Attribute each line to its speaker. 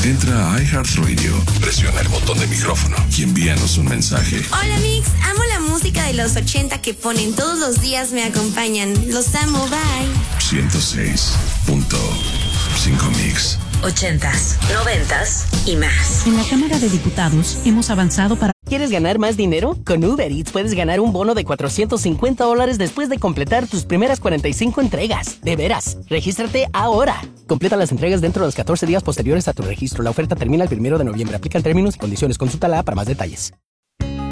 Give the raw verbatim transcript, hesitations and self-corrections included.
Speaker 1: Entra a iHeartRadio, presiona el botón de micrófono y envíanos un mensaje.
Speaker 2: Hola Mix, amo la música de los ochenta que ponen todos los días, me acompañan. Los amo, bye.
Speaker 1: ciento seis punto cinco Mix.
Speaker 3: Ochentas, noventas y más.
Speaker 4: En la Cámara de Diputados hemos avanzado para...
Speaker 5: ¿Quieres ganar más dinero? Con Uber Eats puedes ganar un bono de cuatrocientos cincuenta dólares después de completar tus primeras cuarenta y cinco entregas. De veras, regístrate ahora. Completa las entregas dentro de los catorce días posteriores a tu registro. La oferta termina el primero de noviembre. Aplican términos y condiciones. Consulta la para más detalles.